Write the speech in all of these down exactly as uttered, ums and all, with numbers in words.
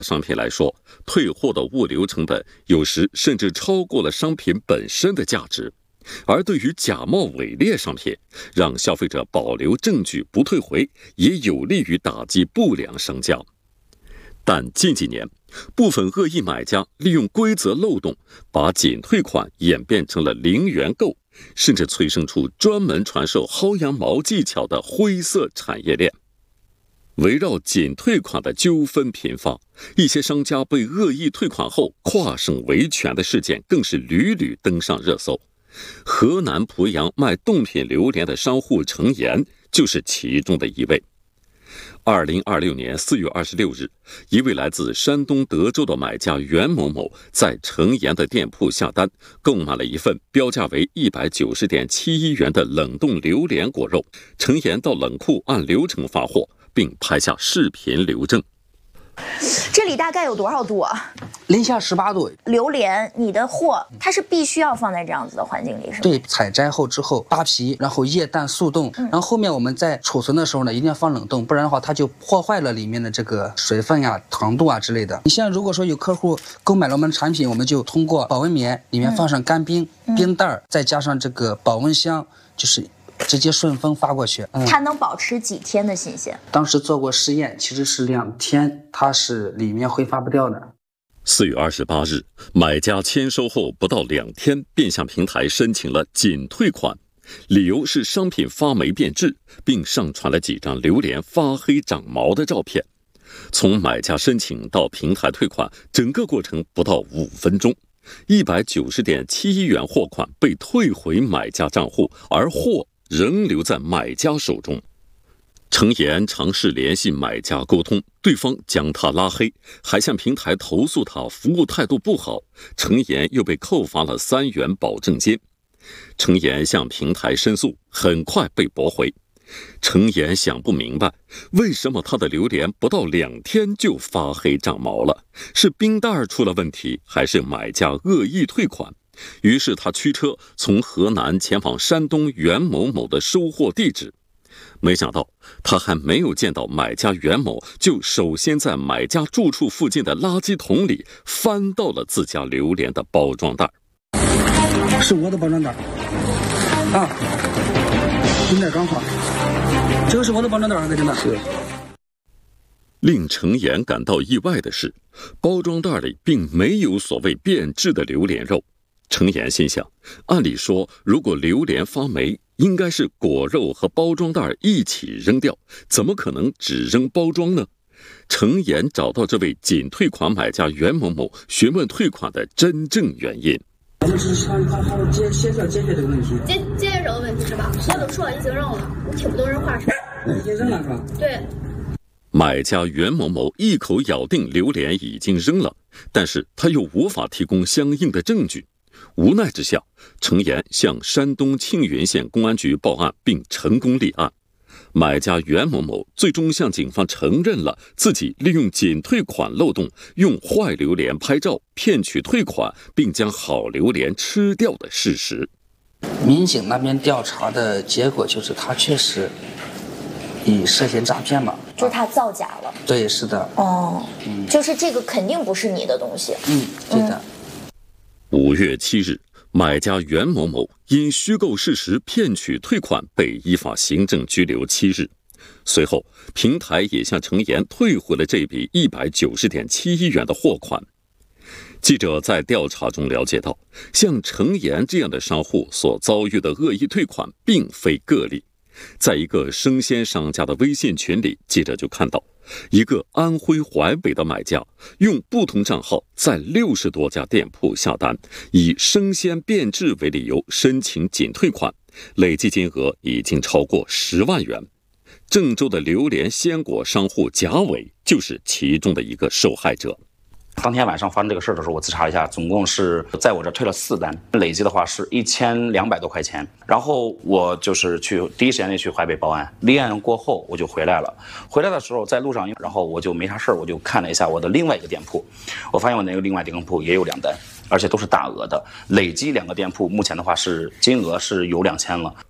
商品来说，退货的物流成本有时甚至超过了商品本身的价值。而对于假冒伪劣商品，让消费者保留证据不退回，也有利于打击不良商家。但近几年，部分恶意买家利用规则漏洞，把仅退款演变成了零元购，甚至催生出专门传授薅羊毛技巧的灰色产业链。围绕仅退款的纠纷频发，一些商家被恶意退款后跨省维权的事件更是屡屡登上热搜。河南濮阳卖冻品榴莲的商户程岩就是其中的一位。二零二六年四月二十六日，一位来自山东德州的买家袁某某在程岩的店铺下单，购买了一份标价为一百九十点七一元的冷冻榴莲果肉。程岩到冷库按流程发货，并拍下视频留证。 这里大概有多少度啊？ 零下十八度。 榴莲，你的货它是必须要放在这样子的环境里，是吗？ 对，采摘后之后扒皮，然后液氮速冻，嗯、然后后面我们在储存的时候呢，一定要放冷冻，不然的话它就破坏了里面的这个水分呀、糖度啊之类的。你像如果说有客户购买了我们产品，我们就通过保温棉里面放上干冰、嗯、冰袋，再加上这个保温箱，就是直接顺丰发过去。 嗯、它能保持几天的新鲜？ 当时做过试验，其实是两天，它是里面挥发不掉的。 四月二十八日，买家签收后不到两天，便向平台申请了仅退款，理由是商品发霉变质，并上传了几张榴莲发黑长毛的照片。从买家申请到平台退款，整个过程不到五分钟。一百九十点七一元货款被退回买家账户，而货仍留在买家手中。程岩尝试联系买家沟通，对方将他拉黑，还向平台投诉他服务态度不好。程岩又被扣罚了三元保证金。程岩向平台申诉，很快被驳回。程岩想不明白，为什么他的榴莲不到两天就发黑长毛了？是冰袋出了问题，还是买家恶意退款？于是他驱车从河南前往山东袁某某的收货地址。没想到他还没有见到买家袁某，就首先在买家住处附近的垃圾桶里翻到了自家榴莲的包装袋。 是我的包装袋啊，冰袋刚好，这个是我的包装袋，哥真的是。 令程岩感到意外的是，包装袋里并没有所谓变质的榴莲肉。程岩心想，按理说如果榴莲发霉，应该是果肉和包装袋一起扔掉，怎么可能只扔包装呢？程岩找到这位仅退款买家袁某某，询问退款的真正原因。 就是他他他解解决解决这个问题， 解解决这个问题是吧？我都说已经扔了，你听不懂人话是吧？ 已经扔了是吧？ 对。 买家袁某某一口咬定榴莲已经扔了，但是他又无法提供相应的证据。无奈之下，程岩向山东庆云县公安局报案，并成功立案。买家袁某某最终向警方承认了自己利用仅退款漏洞，用坏榴莲拍照骗取退款，并将好榴莲吃掉的事实。 民警那边调查的结果就是他确实以涉嫌诈骗嘛， 就是他造假了。 对，是的。 哦，嗯，就是这个肯定不是你的东西。 嗯，对的。嗯五月七日，买家袁某某因虚构事实骗取退款被依法行政拘留七日。随后，平台也向程岩退回了这笔一百九十点七一元的货款。记者在调查中了解到，像程岩这样的商户所遭遇的恶意退款并非个例。在一个生鲜商家的微信群里，记者就看到一个安徽淮北的买家用不同账号在六十多家店铺下单，以生鲜变质为理由申请仅退款，累计金额已经超过十万元。郑州的榴莲鲜果商户贾伟就是其中的一个受害者。 当天晚上发生这个事儿的时候，我自查一下，总共是在我这退了四单，累计的话是一千两百多块钱。然后我就是去第一时间内去淮北报案，立案过后我就回来了。回来的时候在路上，然后我就没啥事儿，我就看了一下我的另外一个店铺，我发现我那个另外一个店铺也有两单，而且都是大额的，累计两个店铺目前的话是金额是有两千了。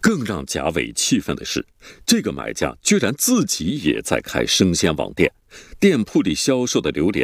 更让贾伟气愤的是，这个买家居然自己也在开生鲜网店，店铺里销售的榴莲